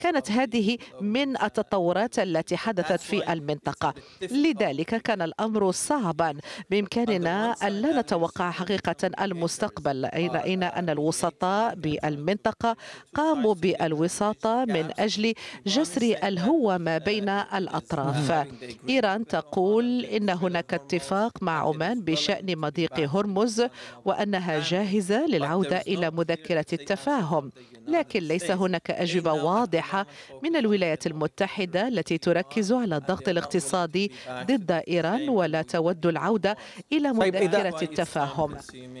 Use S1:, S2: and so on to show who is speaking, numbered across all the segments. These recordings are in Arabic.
S1: كانت هذه من التطورات التي حدثت في المنطقة. لذلك كان الأمر صعبا، بإمكاننا أن لا نتوقع حقيقة المستقبل، أين أن الوسطاء بالمنطقة قاموا بالوساطة من أجل جسر الهوة بين الأطراف. إيران تقول إن هناك اتفاق مع عمان بشأن مضيق هرمز وأنها جاهزة للعودة إلى مذكرة التفاهم، لكن ليس هناك أجوبة واضحة من الولايات المتحدة التي تركز على الضغط الاقتصادي ضد إيران ولا تود العودة إلى مذكرة التفاهم.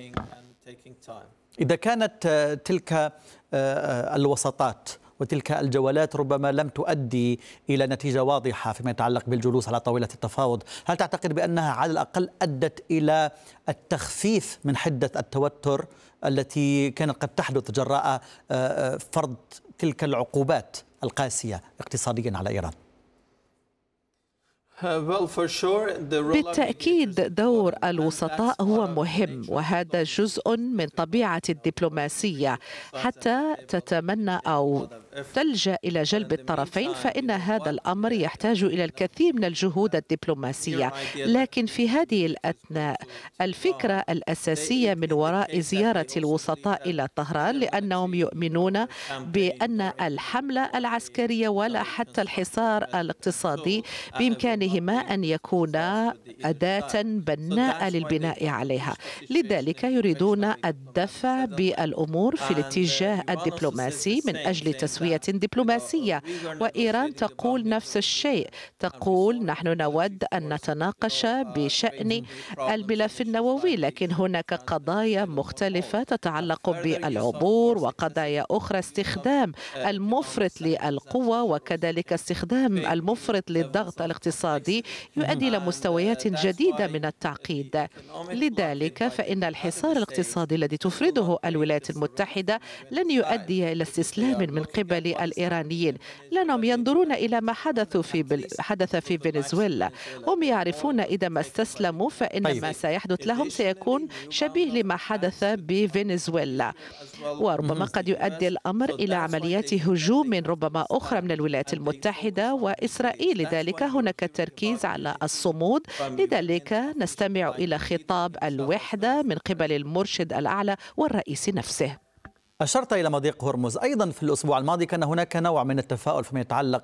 S2: إذا كانت تلك الوساطات وتلك الجولات ربما لم تؤدي إلى نتيجة واضحة فيما يتعلق بالجلوس على طاولة التفاوض، هل تعتقد بأنها على الأقل أدت إلى التخفيف من حدة التوتر التي كانت قد تحدث جراء فرض تلك العقوبات القاسية اقتصاديا على إيران؟
S1: بالتأكيد دور الوسطاء هو مهم، وهذا جزء من طبيعة الدبلوماسية. حتى تتمنى أو تلجأ إلى جلب الطرفين فإن هذا الأمر يحتاج إلى الكثير من الجهود الدبلوماسية، لكن في هذه الأثناء الفكرة الأساسية من وراء زيارة الوسطاء إلى طهران لأنهم يؤمنون بأن الحملة العسكرية ولا حتى الحصار الاقتصادي بإمكانهما أن يكونا أداة بناءة للبناء عليها. لذلك يريدون الدفع بالأمور في الاتجاه الدبلوماسي من أجل تسوية دبلوماسية، وإيران تقول نفس الشيء، تقول نحن نود أن نتناقش بشأن الملف النووي، لكن هناك قضايا مختلفة تتعلق بالعبور وقضايا أخرى استخدام المفرط للقوة وكذلك استخدام المفرط للضغط الاقتصادي يؤدي إلى مستويات جديدة من التعقيد. لذلك فإن الحصار الاقتصادي الذي تفرضه الولايات المتحدة لن يؤدي إلى استسلام من قبل الإيرانيين، لأنهم ينظرون إلى ما حدث في فنزويلا. هم يعرفون إذا ما استسلموا فإن ما سيحدث لهم سيكون شبيه لما حدث بفنزويلا، وربما قد يؤدي الأمر إلى عمليات هجوم ربما أخرى من الولايات المتحدة وإسرائيل. لذلك هناك تركيز على الصمود، لذلك نستمع إلى خطاب الوحدة من قبل المرشد الأعلى والرئيس نفسه.
S2: أشرت إلى مضيق هرمز أيضا في الأسبوع الماضي، كان هناك نوع من التفاؤل فيما يتعلق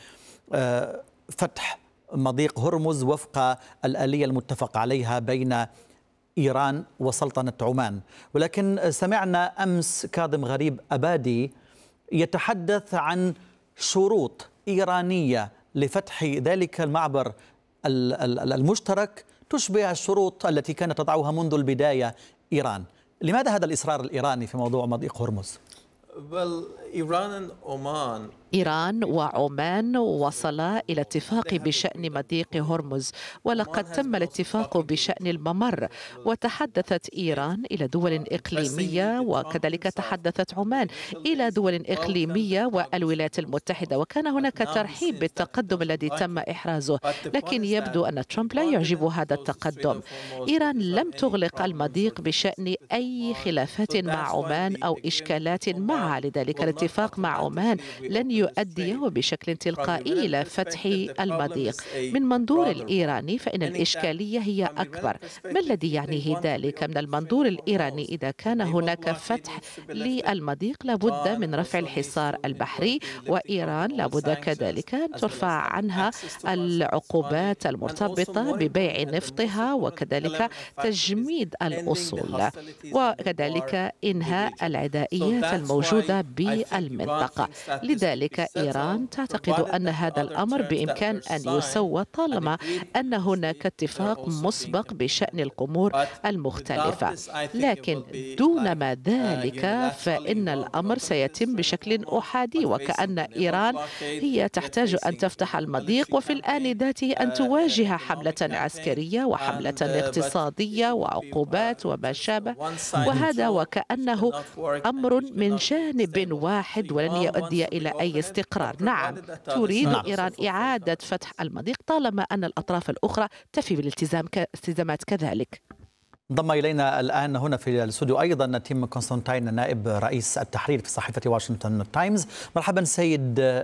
S2: بفتح مضيق هرمز وفق الآلية المتفق عليها بين إيران وسلطنة عمان، ولكن سمعنا أمس كاظم غريب أبادي يتحدث عن شروط إيرانية لفتح ذلك المعبر المشترك تشبه الشروط التي كانت تضعها منذ البداية إيران. لماذا هذا الإصرار الإيراني في موضوع مضيق هرمز؟
S1: إيران وعمان وصلا إلى اتفاق بشأن مضيق هرمز، ولقد تم الاتفاق بشأن الممر، وتحدثت إيران إلى دول إقليمية وكذلك تحدثت عمان إلى دول إقليمية والولايات المتحدة، وكان هناك ترحيب بالتقدم الذي تم إحرازه، لكن يبدو أن ترامب لا يعجب هذا التقدم. إيران لم تغلق المضيق بشأن أي خلافات مع عمان أو إشكالات معها، لذلك الاتفاق مع عمان لن يؤدي وبشكل تلقائي إلى فتح المضيق. من منظور الإيراني فإن الإشكالية هي أكبر. ما الذي يعنيه ذلك؟ من المنظور الإيراني إذا كان هناك فتح للمضيق لابد من رفع الحصار البحري، وإيران لابد كذلك أن ترفع عنها العقوبات المرتبطة ببيع نفطها وكذلك تجميد الأصول وكذلك إنهاء العدائيات الموجودة بالمنطقة. لذلك إيران تعتقد أن هذا الأمر بإمكان أن يسوى طالما أن هناك اتفاق مسبق بشأن الأمور المختلفة، لكن دون ما ذلك فإن الأمر سيتم بشكل أحادي، وكأن إيران هي تحتاج أن تفتح المضيق وفي الآن ذاته أن تواجه حملة عسكرية وحملة اقتصادية وعقوبات وما شابه، وهذا وكأنه أمر من جانب واحد ولن يؤدي إلى أي استقرار. نعم تريد إيران إعادة فتح المضيق طالما أن الأطراف الأخرى تفي بالالتزامات كذلك.
S2: انضم إلينا الآن هنا في الاستوديو أيضا تيم كونستانتين نائب رئيس التحرير في صحيفة واشنطن تايمز. مرحبا سيد